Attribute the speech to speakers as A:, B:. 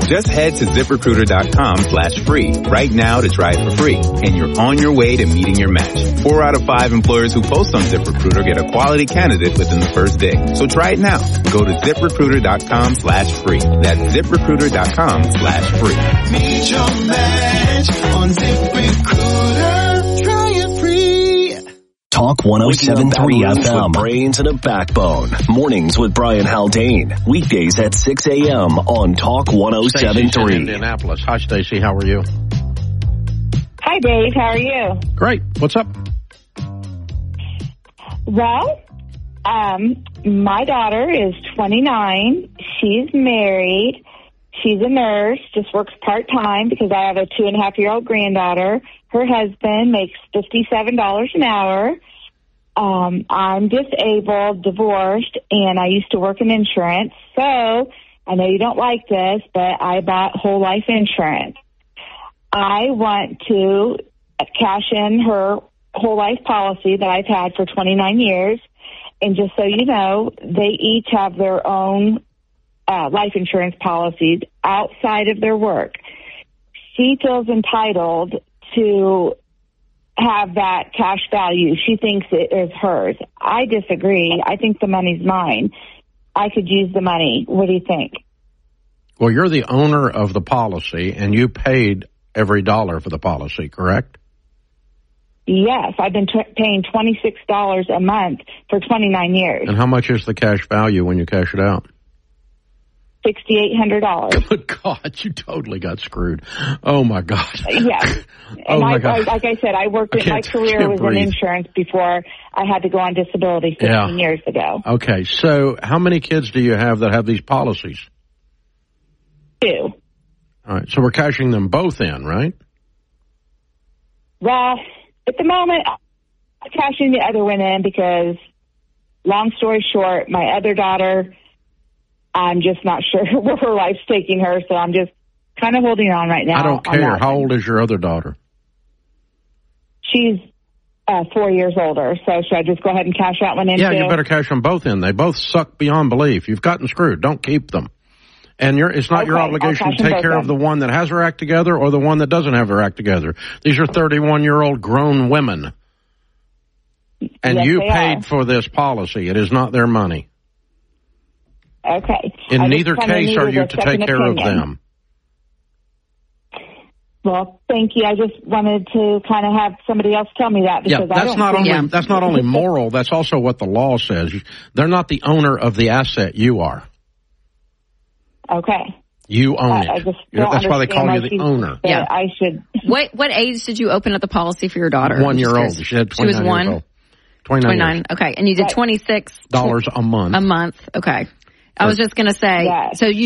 A: Just head to ZipRecruiter.com/free right now to try it for free. And you're on your way to meeting your match. 4 out of 5 employers who post on ZipRecruiter get a quality candidate within the first day. So try it now. Go to ZipRecruiter.com/free. That's ZipRecruiter.com/free.
B: Meet your match on ZipRecruiter. Try it free.
C: Talk 107.3 FM. With brains and a backbone. Mornings with Brian Haldane. Weekdays at 6 a.m. on Talk 107.3.
D: Indianapolis. Hi, Stacy. How are you?
E: Hi, Dave. How are you?
D: Great. What's up?
E: Well, my daughter is 29. She's married. She's a nurse, just works part-time because I have a 2.5-year-old granddaughter. Her husband makes $57 an hour. I'm disabled, divorced, and I used to work in insurance. So I know you don't like this, but I bought whole life insurance. I want to cash in her whole life policy that I've had for 29 years. And just so you know, they each have their own life insurance policies outside of their work. She feels entitled to have that cash value. She thinks it is hers. I disagree. I think the money's mine. I could use the money. What do you think?
D: Well, you're the owner of the policy, and you paid every dollar for the policy, correct?
E: Yes, I've been paying $26 a month for 29 years.
D: And how much is the cash value when you cash it out?
E: $6,800.
D: Good God, you totally got screwed. Oh, my God.
E: Yes. And like I said, I worked in my career was in insurance before I had to go on disability 15 years ago.
D: Okay, so how many kids do you have that have these policies?
E: 2.
D: All right, so we're cashing them both in, right?
E: Well, at the moment, I'm cashing the other one in because, long story short, my other daughter, I'm just not sure where her life's taking her, so I'm just kind of holding on right now.
D: I don't care. How old is your other daughter?
E: She's 4 years older, so should I just go ahead and cash that one in?
D: Yeah, you better cash them both in. They both suck beyond belief. You've gotten screwed. Don't keep them. And it's not your obligation to take care of the one that has her act together or the one that doesn't have her act together. These are 31-year-old grown women. And
E: yes,
D: you paid for this policy. It is not their money.
E: Okay.
D: In neither case are you to take care of them.
E: Well, thank you. I just wanted to kind of have somebody else tell me that because
D: that's not only moral, that's also what the law says. They're not the owner of the asset. You are.
E: Okay.
D: You own it. That's why they call you the owner.
E: Yeah. I should.
F: What age did you open up the policy for your daughter?
D: 1 year old. She had 29
F: years
D: old. 29.
F: Okay. And you did $26
D: a month.
F: A month. Okay. I was just going to say, so you